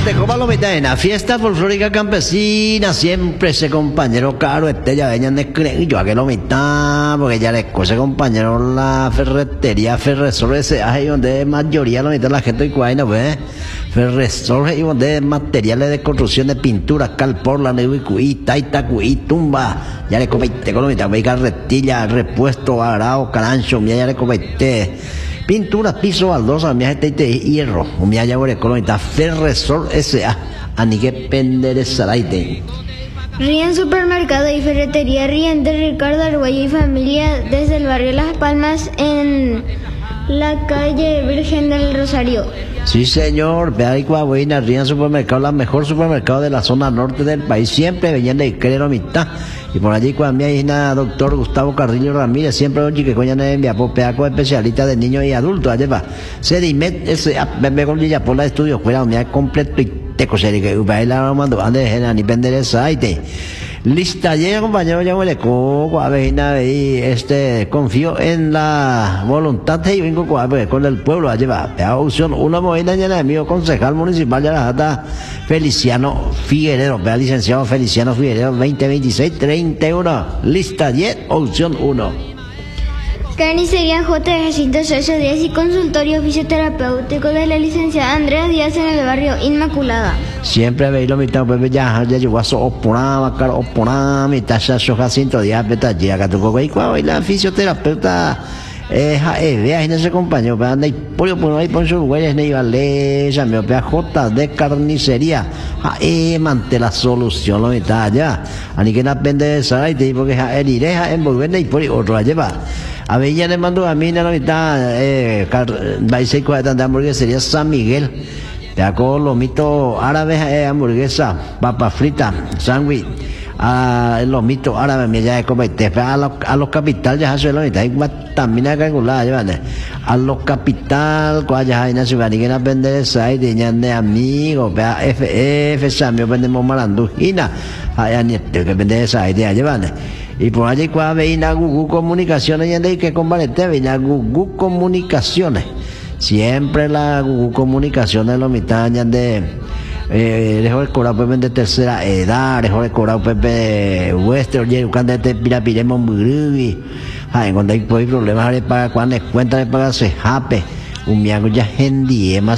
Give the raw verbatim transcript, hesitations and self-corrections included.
te copa lo mitad en la fiesta folclórica campesina, siempre ese compañero caro, este ya venían de creer, yo a que lo mitad, porque ya le ese compañero la ferretería Ferresol ese, ahí donde mayoría lo mitad la gente y cuaina, pues, Ferresol y donde materiales de construcción de pintura, calporla, nebuicuí, taita, cuí, tumba, ya le comete con lo mitad, ve carretilla, repuesto, arao, carancho, mira, ya le comete. Pintura, piso, baldosa, mi gente de hierro, mi allá por el colonita, Ferresol S A, anique penderezaraite. Ríen Supermercado y Ferretería Ríen de Ricardo Arguello y familia desde el barrio Las Palmas en la calle Virgen del Rosario. Sí, señor, vea ahí Coahuila, Ríen Supermercado, la mejor supermercado de la zona norte del país, siempre venían de Crero mitad. Y por allí cuando hay una doctor Gustavo Carrillo Ramírez, siempre un chique coña en mi apopeaco especialista de niños y adultos, allá va. Sedimet, ese, me con Lilla por la estudio, fuera un día completo y teco, se que va a ir a mando, ande, gena, ni vender el site. Lista llena, compañero, ya huele coco, a ver, y este, confío en la voluntad y vengo con el pueblo, allá va. Vea opción, una movida llena de mío, concejal municipal de la Jata, Feliciano Figueredo, vea licenciado Feliciano Figueredo, veinte veintiséis treinta y uno, lista diez, opción uno. Carnicería J. Jacinto Sosa Díaz y consultorio fisioterapéutico de la licenciada Andrea Díaz en el barrio Inmaculada. Siempre veis lo mitad, pues ya, ya llegó a so oporama, caro oporama, mitad ya so Jacinto Díaz, peta, ya que tu coco y cuau, y la fisioterapeuta, eh, eh, vea, en ese compañero, pero anda y pollo, por ahí, por sus güeyes, ne iba le, ya me opea J de carnicería, ja, eh, mante la solución, lo mitad, ya, ani que no depende de esa, y te digo que ja, el ireja, envolver, y por ahí otro la lleva. A ver, ya le mando a mí, en la mitad, eh, vais a cuadrar de hamburguesería San Miguel. Te hago lomito árabe, eh, hamburguesa, papa frita, sándwich, ah, lomito árabe, me ya de comete. A los, a los capital ya se lo mitad, hay también hay que calcular, ya vale. A los capital, cuál ya hay, no se va a ni que no vender esa, y de amigos, vea, F, F, Samio, vendemos marandujina, hay ni que vender esa idea, ya vale. Y por allí cuando veía Gugu Comunicaciones, y ande que comparete, veía Gugu Comunicaciones. Siempre la Gugu Comunicaciones, lo mitad, de, eh, dejó el cobrado pepe de tercera edad, dejó el cobrado pepe western, y cuando te pirapiremos muy ay, cuando hay problemas, para cuando cuenta de pagarse jape, un miago ya gendie, más